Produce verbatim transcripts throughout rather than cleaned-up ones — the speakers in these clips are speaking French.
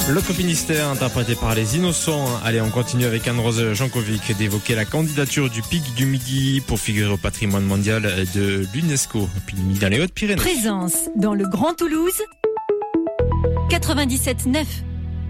L'autre Finistère, interprété par les Innocents. Allez, on continue avec Anne-Rose Jankovic d'évoquer la candidature du Pic du Midi pour figurer au patrimoine mondial de l'UNESCO. Pic du Midi dans les Hautes-Pyrénées. Présence dans le Grand Toulouse, quatre-vingt-dix-sept neuf.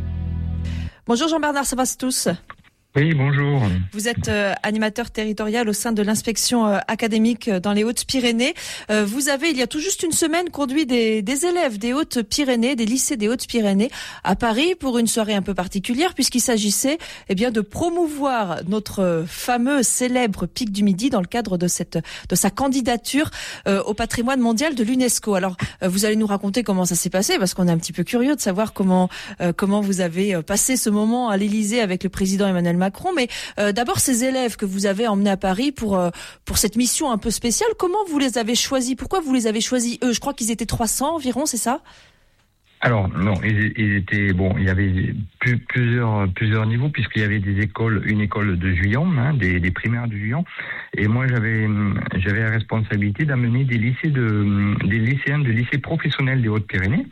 Bonjour Jean-Bernard Savastous. Oui, bonjour. Vous êtes euh, animateur territorial au sein de l'inspection euh, académique dans les Hautes-Pyrénées. Euh, vous avez, il y a tout juste une semaine, conduit des, des élèves des Hautes-Pyrénées, des lycées des Hautes-Pyrénées à Paris pour une soirée un peu particulière puisqu'il s'agissait eh bien de promouvoir notre fameux célèbre Pic du Midi dans le cadre de cette de sa candidature euh, au patrimoine mondial de l'UNESCO. Alors, euh, vous allez nous raconter comment ça s'est passé parce qu'on est un petit peu curieux de savoir comment euh, comment vous avez passé ce moment à l'Élysée avec le président Emmanuel Macron, mais euh, d'abord ces élèves que vous avez emmenés à Paris pour euh, pour cette mission un peu spéciale, comment vous les avez choisis? Pourquoi vous les avez choisis eux? Je crois qu'ils étaient trois cents environ, c'est ça? Alors non, ils, ils étaient bon. Il y avait plus, plusieurs plusieurs niveaux puisqu'il y avait des écoles, une école de Juillan, hein, des, des primaires de Juillan, et moi j'avais j'avais la responsabilité d'amener des lycées de des lycéens de lycées professionnels des Hautes-Pyrénées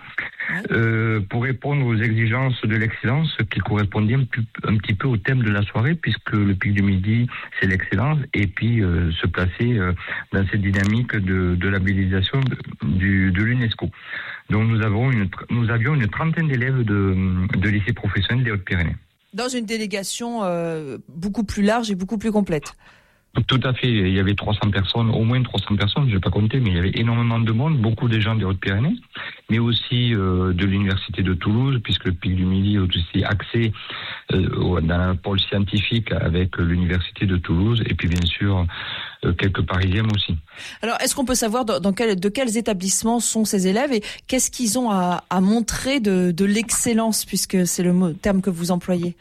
euh, pour répondre aux exigences de l'excellence qui correspondaient un, un petit peu au thème de la soirée puisque le Pic du Midi c'est l'excellence et puis euh, se placer euh, dans cette dynamique de, de labellisation de, du, de l'UNESCO. Donc nous avons une, nous avions une trentaine d'élèves de, de lycées professionnels des Hautes-Pyrénées. Dans une délégation euh, beaucoup plus large et beaucoup plus complète. Tout à fait. Il y avait trois cents personnes, au moins trois cents personnes, je ne vais pas compter, mais il y avait énormément de monde, beaucoup de gens des Hautes-Pyrénées, mais aussi euh, de l'Université de Toulouse, puisque le Pic du Midi est aussi axé euh, dans un pôle scientifique avec l'Université de Toulouse, et puis bien sûr euh, quelques Parisiens aussi. Alors, est-ce qu'on peut savoir dans, dans quel, de quels établissements sont ces élèves et qu'est-ce qu'ils ont à, à montrer de, de l'excellence, puisque c'est le mot, terme que vous employez?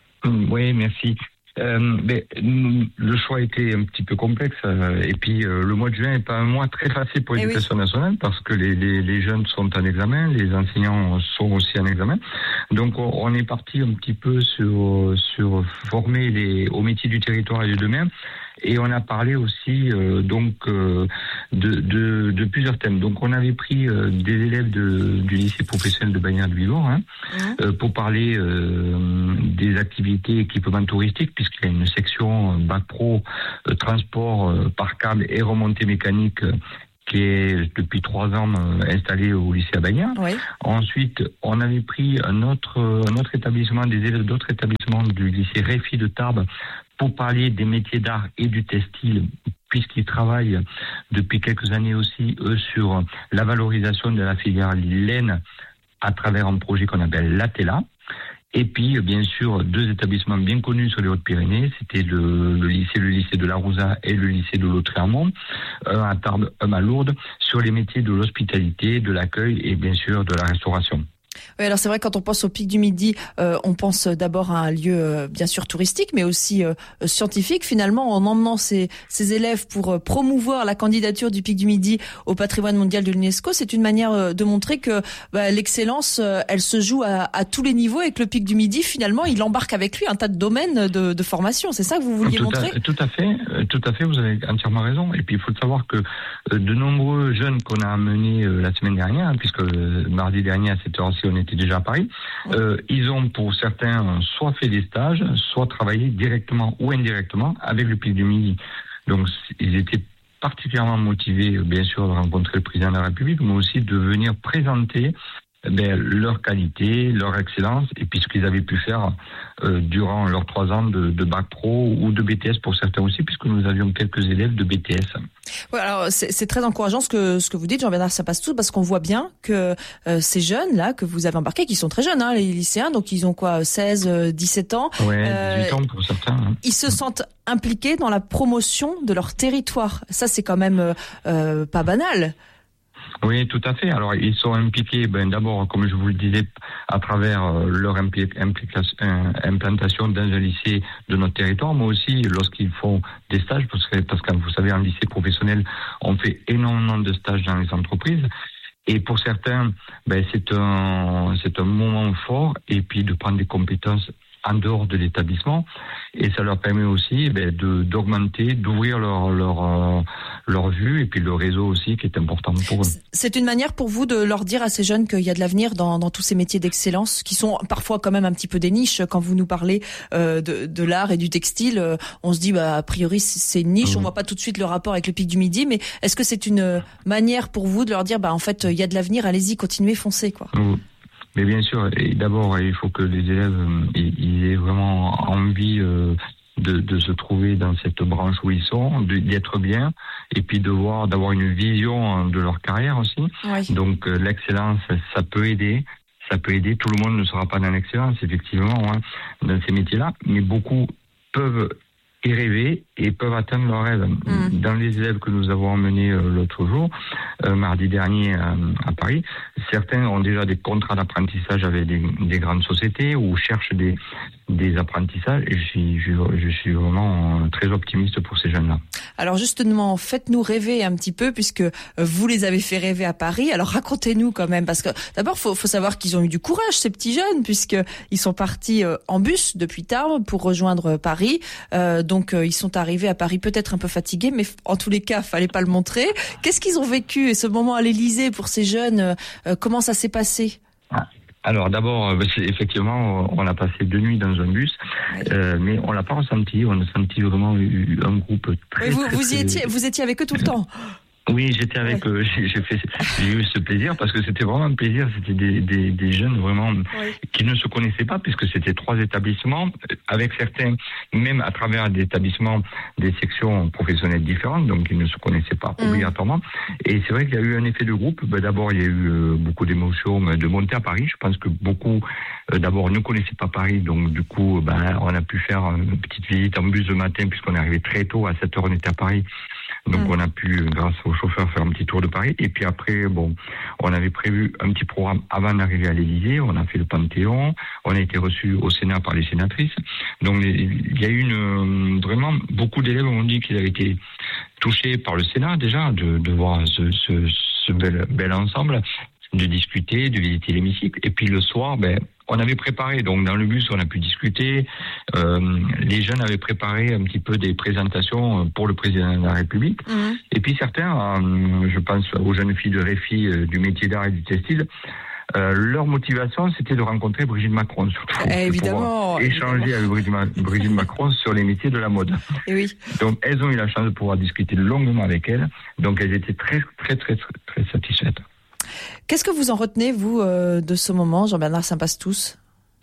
Oui, merci. Euh, mais le choix était un petit peu complexe euh, et puis euh, le mois de juin n'est pas un mois très facile pour l'éducation oui. nationale parce que les, les, les jeunes sont en examen, les enseignants sont aussi en examen. Donc on, on est parti un petit peu sur, sur former les, au métier du territoire et de demain. Et on a parlé aussi euh, donc euh, de, de, de plusieurs thèmes. Donc on avait pris euh, des élèves de, du lycée professionnel de Bagnères-de-Bigorre hein, mmh. euh, pour parler euh, des activités équipement touristique, puisqu'il y a une section euh, bac pro, euh, transport euh, par câble et remontée mécanique euh, qui est depuis trois ans euh, installé au lycée à Bagnères. Oui. Ensuite, on avait pris un autre, un autre établissement, des élèves d'autres établissements du lycée Réfi de Tarbes pour parler des métiers d'art et du textile, puisqu'ils travaillent depuis quelques années aussi, eux, sur la valorisation de la filière laine à travers un projet qu'on appelle l'Atela. Et puis, bien sûr, deux établissements bien connus sur les Hautes-Pyrénées, c'était le, le lycée, le lycée de la Rouza et le lycée de Lautremont, un à Tarbes, un à Lourdes, sur les métiers de l'hospitalité, de l'accueil et bien sûr de la restauration. Oui, alors c'est vrai, quand on pense au Pic du Midi, euh, on pense d'abord à un lieu euh, bien sûr touristique, mais aussi euh, scientifique. Finalement, en emmenant ces, ces élèves pour euh, promouvoir la candidature du Pic du Midi au patrimoine mondial de l'UNESCO, c'est une manière euh, de montrer que bah, l'excellence, euh, elle se joue à, à tous les niveaux et que le Pic du Midi, finalement, il embarque avec lui un tas de domaines de, de formation. C'est ça que vous vouliez tout montrer ? à, Tout à fait, tout à fait. Vous avez entièrement raison. Et puis il faut savoir que euh, de nombreux jeunes qu'on a amenés euh, la semaine dernière, hein, puisque euh, mardi dernier à cette heure-ci on était déjà à Paris, euh, ils ont pour certains soit fait des stages, soit travaillé directement ou indirectement avec le Pic du Midi. Donc ils étaient particulièrement motivés, bien sûr, de rencontrer le président de la République, mais aussi de venir présenter ben, leur qualité, leur excellence, et puis ce qu'ils avaient pu faire euh, durant leurs trois ans de, de bac pro ou de B T S pour certains aussi, puisque nous avions quelques élèves de B T S. Ouais, alors c'est, c'est très encourageant ce que ce que vous dites, Jean-Bernard Savastous, parce qu'on voit bien que euh, ces jeunes là que vous avez embarqués, qui sont très jeunes, hein, les lycéens, donc ils ont quoi, seize, dix-sept ans. Ouais, euh, dix-huit ans pour certains. Hein. Ils se sentent impliqués dans la promotion de leur territoire. Ça, c'est quand même euh, pas banal. Oui, tout à fait. Alors, ils sont impliqués, ben, d'abord, comme je vous le disais, à travers euh, leur impli- implication, euh, implantation dans un lycée de notre territoire, mais aussi lorsqu'ils font des stages, parce que, parce que vous savez, en lycée professionnel, on fait énormément de stages dans les entreprises. Et pour certains, ben, c'est un, c'est un moment fort, et puis de prendre des compétences en dehors de l'établissement, et ça leur permet aussi ben, de, d'augmenter, d'ouvrir leur, leur, euh, leur vue, et puis le réseau aussi qui est important pour eux. C'est une manière pour vous de leur dire à ces jeunes qu'il y a de l'avenir dans, dans tous ces métiers d'excellence, qui sont parfois quand même un petit peu des niches. Quand vous nous parlez euh, de, de l'art et du textile, euh, on se dit bah a priori c'est une niche, mmh. on voit pas tout de suite le rapport avec le Pic du Midi, mais est-ce que c'est une manière pour vous de leur dire bah en fait il y a de l'avenir, allez-y, continuez, foncez quoi. Mmh. Mais bien sûr, et d'abord il faut que les élèves ils aient vraiment envie euh, de, de se trouver dans cette branche où ils sont, d'y être bien, et puis de voir, d'avoir une vision de leur carrière aussi. Oui. Donc euh, l'excellence, ça peut aider. Ça peut aider. Tout le monde ne sera pas dans l'excellence, effectivement, hein, dans ces métiers-là, mais beaucoup peuvent y rêver et peuvent atteindre leurs rêves. Mmh. Dans les élèves que nous avons emmenés euh, l'autre jour, euh, mardi dernier à, à Paris, certains ont déjà des contrats d'apprentissage avec des, des grandes sociétés ou cherchent des, des apprentissages, et je suis, je, je suis vraiment très optimiste pour ces jeunes-là. Alors justement, faites-nous rêver un petit peu, puisque vous les avez fait rêver à Paris. Alors racontez-nous quand même, parce que d'abord, faut, faut savoir qu'ils ont eu du courage, ces petits jeunes, puisqu'ils sont partis en bus depuis Tarbes pour rejoindre Paris. Euh, donc ils sont arrivés à Paris peut-être un peu fatigués, mais en tous les cas, fallait pas le montrer. Qu'est-ce qu'ils ont vécu, et ce moment à l'Élysée pour ces jeunes, euh, comment ça s'est passé ? Alors d'abord, effectivement, on a passé deux nuits dans un bus, oui. euh, mais on l'a pas ressenti. On a senti vraiment un groupe très. Mais vous, très, vous y très... étiez, vous étiez avec eux tout le temps. Oui, j'étais avec eux. J'ai, j'ai, fait, j'ai eu ce plaisir parce que c'était vraiment un plaisir. C'était des, des, des jeunes vraiment oui. qui ne se connaissaient pas, puisque c'était trois établissements, avec certains, même à travers des établissements, des sections professionnelles différentes, donc ils ne se connaissaient pas mmh. obligatoirement. Et c'est vrai qu'il y a eu un effet de groupe. Ben, d'abord, il y a eu euh, beaucoup d'émotions de monter à Paris. Je pense que beaucoup, euh, d'abord, ne connaissaient pas Paris, donc du coup, ben, on a pu faire une petite visite en bus le matin, puisqu'on est arrivé très tôt, à sept heures on était à Paris. Donc mmh. on a pu, grâce au chauffeur, faire un petit tour de Paris. Et puis après, bon, on avait prévu un petit programme avant d'arriver à l'Élysée. On a fait le Panthéon. On a été reçus au Sénat par les sénatrices. Donc il y a eu une, vraiment, beaucoup d'élèves m'ont dit qu'ils avaient été touchés par le Sénat déjà, de, de voir ce, ce, ce bel, bel ensemble, de discuter, de visiter l'hémicycle. Et puis le soir, ben, on avait préparé, donc dans le bus, on a pu discuter. Euh, les jeunes avaient préparé un petit peu des présentations pour le président de la République. Mmh. Et puis certains, euh, je pense aux jeunes filles de Réfi, euh, du métier d'art et du textile, euh, leur motivation, c'était de rencontrer Brigitte Macron, surtout. Eh, évidemment. Échanger évidemment. avec Brigitte, Brigitte Macron sur les métiers de la mode. Et oui. Donc elles ont eu la chance de pouvoir discuter longuement avec elle. Donc elles étaient très, très, très, très, très satisfaites. Qu'est-ce que vous en retenez, vous, euh, de ce moment, Jean-Bernard Saint-Passe-Tous ?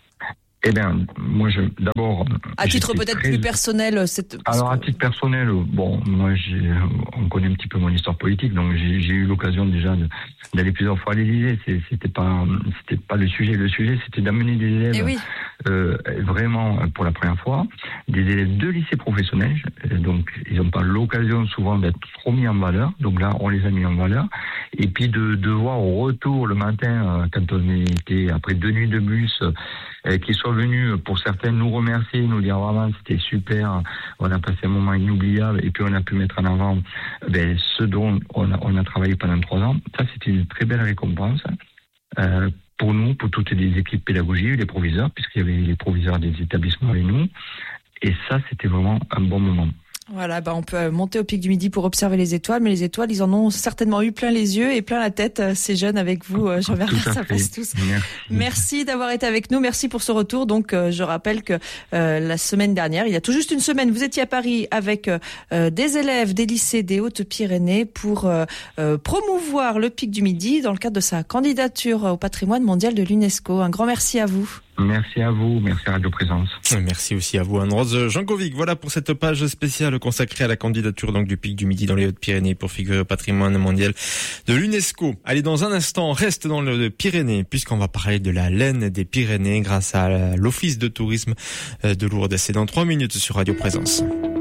Eh bien, moi, je, d'abord... À titre peut-être très... plus personnel, c'est... Alors, que... à titre personnel, bon, moi, j'ai, on connaît un petit peu mon histoire politique, donc j'ai, j'ai eu l'occasion déjà de, d'aller plusieurs fois à l'Élysée. C'est, c'était pas, c'était pas le sujet. Le sujet, c'était d'amener des élèves, oui. euh, vraiment, pour la première fois, des élèves de lycée professionnel. Donc, ils n'ont pas l'occasion souvent d'être trop mis en valeur. Donc là, on les a mis en valeur. Et puis, de, de voir au retour le matin, quand on était après deux nuits de bus, euh, qu'ils soient venus pour certains nous remercier, nous dire vraiment c'était super, on a passé un moment inoubliable, et puis on a pu mettre en avant ben, ce dont on a, on a travaillé pendant trois ans. Ça, c'était une très belle récompense euh, pour nous, pour toutes les équipes pédagogiques, les proviseurs, puisqu'il y avait les proviseurs des établissements avec nous, et ça, c'était vraiment un bon moment. Voilà, bah on peut monter au Pic du Midi pour observer les étoiles, mais les étoiles, ils en ont certainement eu plein les yeux et plein la tête, ces jeunes avec vous, Jean-Bernard Saint-Passe-Tous. Merci. Merci d'avoir été avec nous, merci pour ce retour. Donc, euh, je rappelle que euh, la semaine dernière, il y a tout juste une semaine, vous étiez à Paris avec euh, des élèves des lycées des Hautes-Pyrénées pour euh, euh, promouvoir le Pic du Midi dans le cadre de sa candidature au patrimoine mondial de l'UNESCO. Un grand merci à vous. Merci à vous, merci à Radio Présence. Merci aussi à vous, Anne-Rose Jankovic. Voilà pour cette page spéciale consacrée à la candidature donc du Pic du Midi dans les Hautes-Pyrénées pour figurer au patrimoine mondial de l'UNESCO. Allez, dans un instant, on reste dans le Pyrénées puisqu'on va parler de la laine des Pyrénées grâce à l'Office de tourisme de Lourdes. C'est dans trois minutes sur Radio Présence.